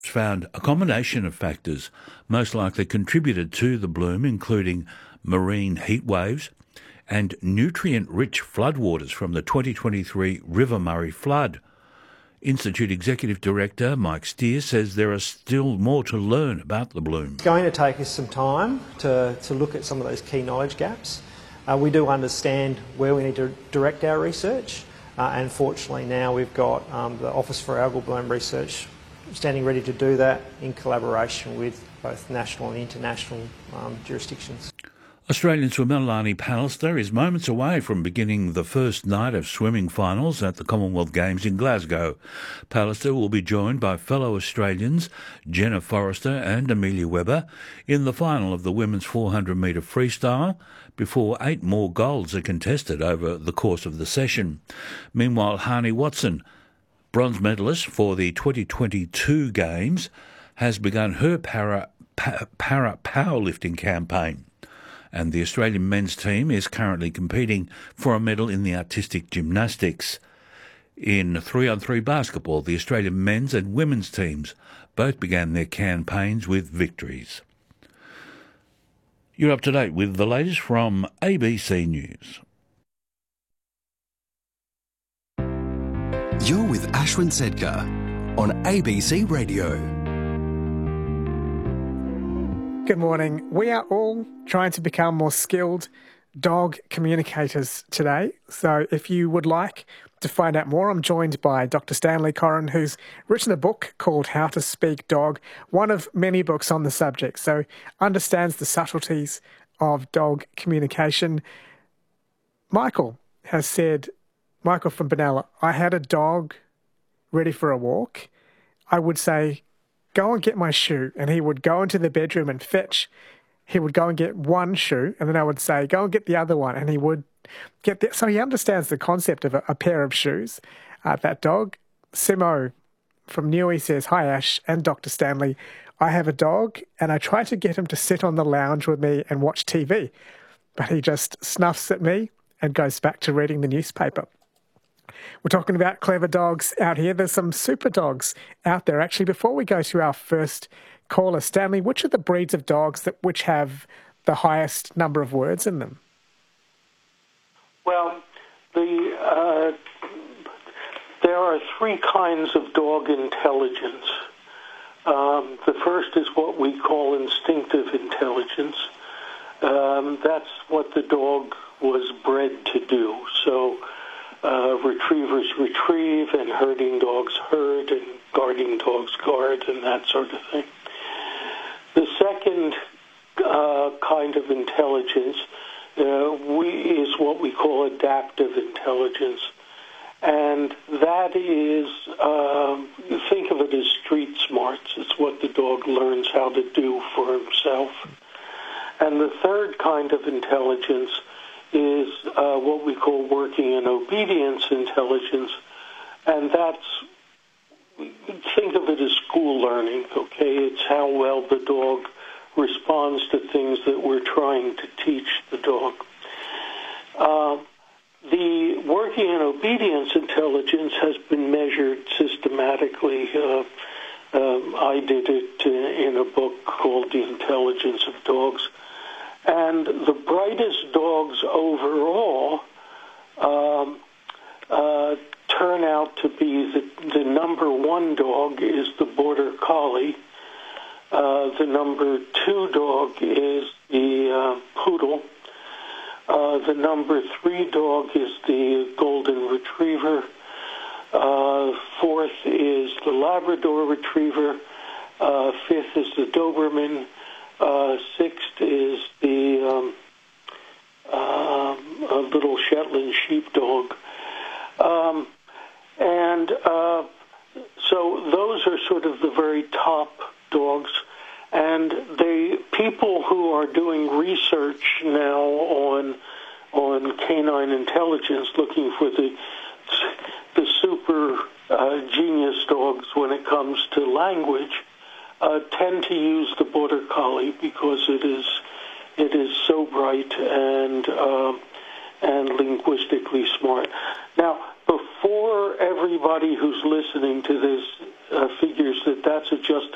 found a combination of factors most likely contributed to the bloom, including marine heat waves and nutrient-rich floodwaters from the 2023 River Murray flood. Institute Executive Director Mike Steer says there are still more to learn about the bloom. It's going to take us some time to look at some of those key knowledge gaps. We do understand where we need to direct our research, and fortunately now we've got the Office for Algal Bloom Research standing ready to do that in collaboration with both national and international jurisdictions. Australian swimmer Lani Pallister is moments away from beginning the first night of swimming finals at the Commonwealth Games in Glasgow. Pallister will be joined by fellow Australians Jenna Forrester and Amelia Webber in the final of the women's 400-metre freestyle before 8 more golds are contested over the course of the session. Meanwhile, Hani Watson, bronze medalist for the 2022 Games, has begun her para powerlifting campaign. And the Australian men's team is currently competing for a medal in the artistic gymnastics. In 3-on-3 basketball, the Australian men's and women's teams both began their campaigns with victories. You're up to date with the latest from ABC News. You're with Ashwin Sedkar on ABC Radio. Good morning. We are all trying to become more skilled dog communicators today. So if you would like to find out more, I'm joined by Dr. Stanley Corrin, who's written a book called How to Speak Dog, one of many books on the subject. So understands the subtleties of dog communication. Michael has said, Michael from Benalla, I had a dog ready for a walk. I would say, go and get my shoe. And he would go into the bedroom and fetch. He would go and get one shoe. And then I would say, go and get the other one. And he would get that. So he understands the concept of a pair of shoes. That dog. Simo from Newey says, hi, Ash and Dr. Stanley. I have a dog and I try to get him to sit on the lounge with me and watch TV. But he just snuffs at me and goes back to reading the newspaper. We're talking about clever dogs out here. There's some super dogs out there. Actually, before we go to our first caller, Stanley, which are the breeds of dogs which have the highest number of words in them? Well, there are 3 kinds of dog intelligence. The first is what we call instinctive intelligence. That's what the dog was bred to do. So retrievers retrieve, and herding dogs herd, and guarding dogs guard, and that sort of thing. The second kind of intelligence is what we call adaptive intelligence, and that is, think of it as street smarts. It's what the dog learns how to do for himself. And the third kind of intelligence is what we call working and obedience intelligence, and think of it as school learning, okay? It's how well the dog responds to things that we're trying to teach the dog. The working and obedience intelligence has been measured systematically. I did it in a book called The Intelligence of Dogs. And the brightest dogs overall turn out to be the number 1 dog is the Border Collie. The number 2 dog is the Poodle. The number 3 dog is the Golden Retriever. 4th is the Labrador Retriever. 5th is the Doberman. 6th is the little Shetland sheepdog. So those are sort of the very top dogs. And people who are doing research now on canine intelligence, looking for the super genius dogs when it comes to language, tend to use the Border Collie because it is so bright and linguistically smart. Now, before everybody who's listening to this figures that that's a just